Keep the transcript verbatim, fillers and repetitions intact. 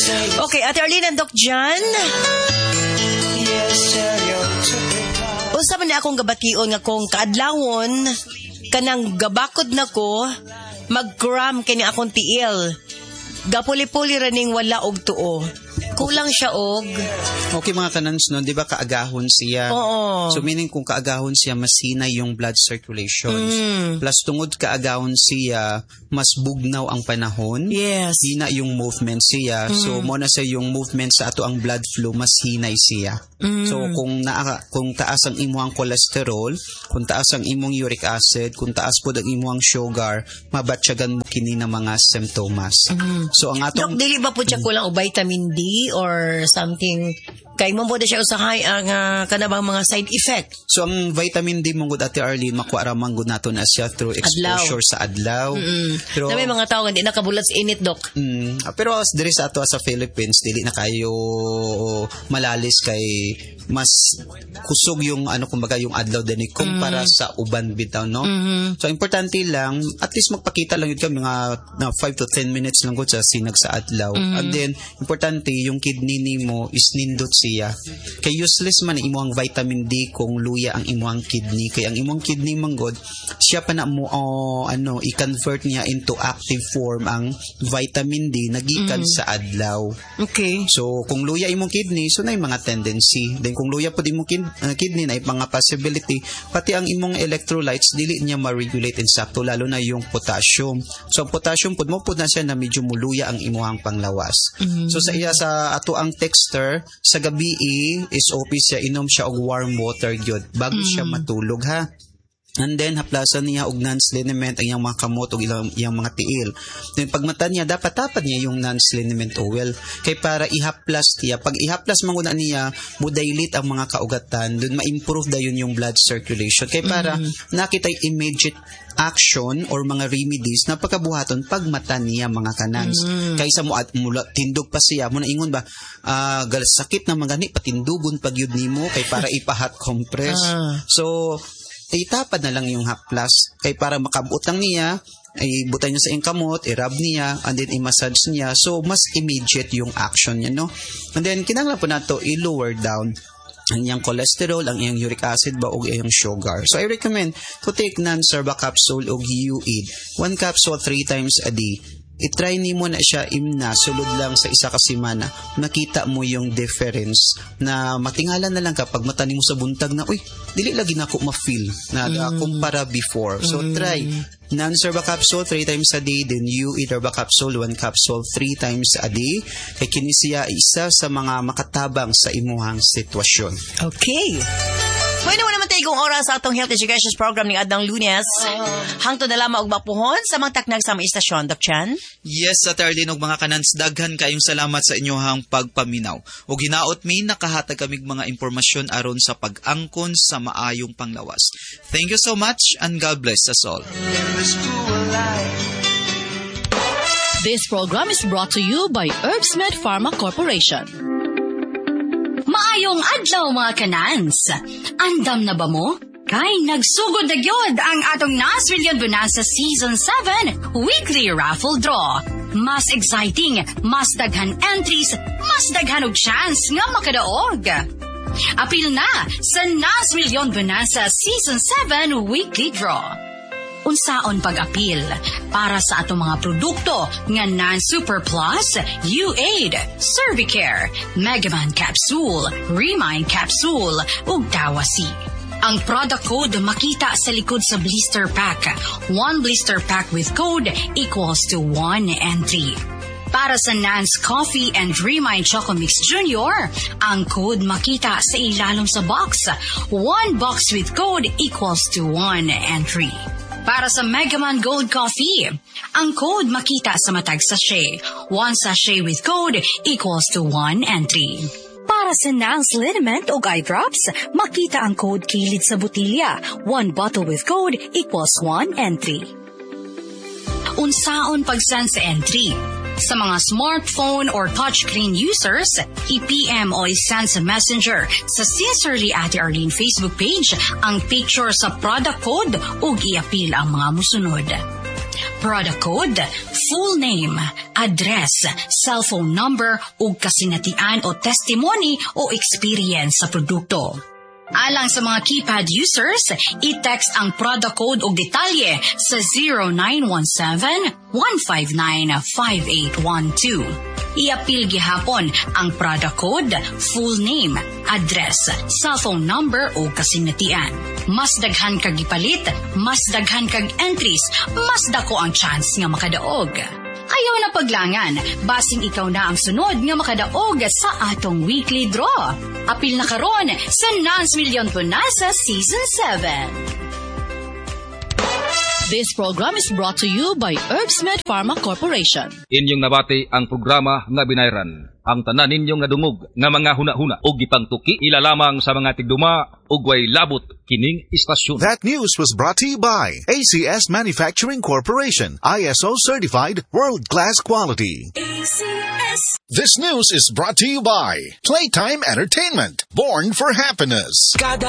Okay, Ate Arlene and Doc Jan. Unsa man na akong gabation nga kung kaadlawon kanang gabakod nako mag-gram kini akong tiil. Gapuli-puli raning wala og tuo. Kulang siya og. Okay mga kanans no, di ba kaagahon siya? Oo. So meaning kung kaagahon siya, mas hinay yung blood circulation. Mm. Plus tungod kaagahon siya, mas bugnaw ang panahon. Yes. Hina yung movement siya. Mm. So mo na sa yung movement sa ato ang blood flow, mas hinay siya. Mm. So kung naa kung taas ang imong cholesterol, kung taas ang imong uric acid, kung taas pod ang imong sugar, mabatyagan mo kini na mga symptoms. Mm. So ang atong Dok, dili ba po siya kulang og vitamin D or something? Kay mo po na siya usahay ang uh, kanabang mga side effect. So ang vitamin D mong gud Ate Arlene makuha ra man gud nato na siya through exposure adlaw. Sa adlaw. Mm-hmm. Pero may mga tao nga di nakabulat sa init, Dok. Mm, pero as diri sa ato sa Philippines dili na kayo malalis kay mas kusog yung ano kumbaga yung adlaw din kumpara mm-hmm. sa uban bitaw no. Mm-hmm. So importante lang at least magpakita lang yun kami mga na five to ten minutes lang gud sa sinag sa adlaw. Mm-hmm. And then importante yung kidney nimo is nindot siya. Kay useless man imo ang vitamin D kung luya ang imo ang kidney. Kay ang imo ang kidney manggod siya pa na mo oh, ano i-convert niya into active form ang vitamin D nagikan mm-hmm. sa adlaw. Okay. So kung luya imong kidney so na yung mga tendency. Then kung luya po imong kin- uh, kidney na yung mga possibility pati ang imong electrolytes dili niya ma-regulate insakto lalo na yung potassium. So ang potassium pud mo pud na siya na medyo muluya ang imong panglawas. Mm-hmm. So sa iya sa ato ang texter sa gabi is okay siya inom siya og warm water gyud bago mm. siya matulog ha. And then haplasan niya og non-liniment ang iyang mga kamot og ilang iyang mga tiil. Then pagmata niya dapat tapad niya yung non-liniment oil kay para ihaplas niya. Pag ihaplas manguna niya mo dilate ang mga kaugatan dun ma-improve dayon yung blood circulation kay para mm-hmm. nakita immediate action or mga remedies na pagkabuhaton pag mata niya mga kanans. Mm-hmm. Kaysa mo at mula tindog pa siya mo na ingon ba uh, gal sakit na magani patindugon pag yun nimo kay para ipa-hot compress. Uh. So itapad na lang yung haplas kay para makabot lang niya ay butay niya sa ingkamot, i-rub niya and then i-massage niya so mas immediate yung action niya no. And then kinahanglan po nato i-lower down ang iyang cholesterol, ang iyang uric acid ba o iyang sugar. So I recommend to take non-serba capsule o U A I D. One capsule three times a day. I-try ni mo na siya imna, sulod lang sa isa ka semana. Makita mo yung difference na matingalan na lang kapag mata mo sa buntag na, uy, dili lagi na ako ma-feel na mm. kumpara before. So mm. try non-serba capsule three times a day, then U A I D herba capsule one capsule three times a day. Kay kini siya isa sa mga makatabang sa imuhang sitwasyon. Okay. Pwede mo naman tayo kung oras sa atong health education program ni Adang Lunes. Uh, Hangtod na lamang og mapuhon sa mga taknag sa mga istasyon, Doc Chan. Yes, Ate Arlene og mga kanans, daghan kayong salamat sa inyohang pagpaminaw. O ginaot mi, nakahatag kamig mga impormasyon aron sa pag-angkon sa maayong panglawas. Thank you so much and God bless us all. This program is brought to you by Herbsmed Pharma Corporation. Maayong adlaw mga kanans. Andam na ba mo? Kay nagsugod na gyud ang atong Nas Million Bonanza Season seven Weekly Raffle Draw. Mas exciting, mas daghan entries, mas daghan og chance nga makadaog. April na sa Nas Million Bonanza Season seven Weekly Draw. Unsaon pag-apil para sa atong mga produkto nga non-Super Plus, U A I D, Cervicare, Megaman Capsule, Remind Capsule, ug Dawasi. Ang product code makita sa likod sa blister pack. One blister pack with code equals to one entry. Para sa Nance Coffee and Remind Choco Mix Junior, ang code makita sa ilalom sa box. One box with code equals to one entry. Para sa Megaman Gold Coffee, ang code makita sa matag sachet. One sachet with code equals to one entry. Para sa Nance Liniment o Eye Drops, makita ang code kilid sa botilya. One bottle with code equals one entry. Unsaon pag-send sa entry? Sa mga smartphone or touchscreen users, i-P M o i-send sa Messenger sa Sincerely Ate Arlene Facebook page ang picture sa product code ug i-appeal ang mga musunod. product code, full name, address, cellphone number ug kasinatian o testimony o experience sa produkto. Alang sa mga keypad users, i-text ang product code o detalye sa zero nine one seven, one five nine, five eight one two. I-apil gihapon ang product code, full name, address, cellphone number o kasinatian. Mas daghan kag ipalit, mas daghan kag entries, mas dako ang chance nga makadaog. Ayaw na paglangan, basing ikaw na ang sunod nga makadaog sa atong weekly draw. Apil na karon sa Nance Million Bonanza Season seven. This program is brought to you by Herbsmed Pharma Corporation. Inyong nabati ang programa nga binayran. Ang tanan ninyong nadungog nga mga huna-huna o gipangtuki ilalamang sa mga tigduma ug way labot kining istasyon. That news was brought to you by A C S Manufacturing Corporation, I S O certified, world-class quality. A C S. This news is brought to you by Playtime Entertainment, born for happiness. Kada